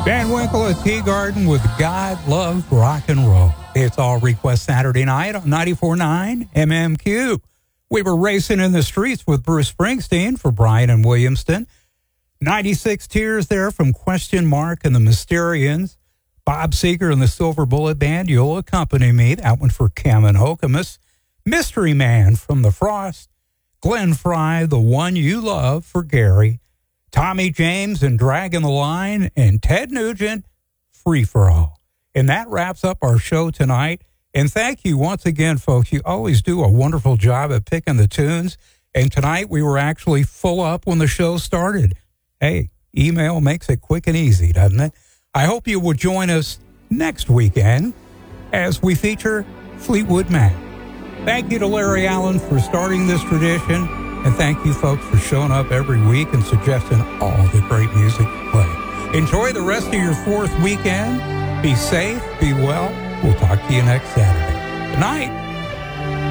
Van Winkle at Tea Garden with God Love Rock and Roll. It's All Request Saturday night on 94.9 MMQ. We were racing in the streets with Bruce Springsteen for Brian and Williamston. 96 Tears there from Question Mark and the Mysterians. Bob Seger and the Silver Bullet Band, You'll Accompany Me. That one for Cam and Hokamus. Mystery Man from The Frost. Glenn Fry, The One You Love for Gary. Tommy James and Dragging the Line, and Ted Nugent, Free for All. And that wraps up our show tonight. And thank you once again, folks. You always do a wonderful job at picking the tunes. And tonight we were actually full up when the show started. Hey, email makes it quick and easy, doesn't it? I hope you will join us next weekend as we feature Fleetwood Mac. Thank you to Larry Allen for starting this tradition. And thank you, folks, for showing up every week and suggesting all the great music you play. Enjoy the rest of your fourth weekend. Be safe, be well. We'll talk to you next Saturday. Good night.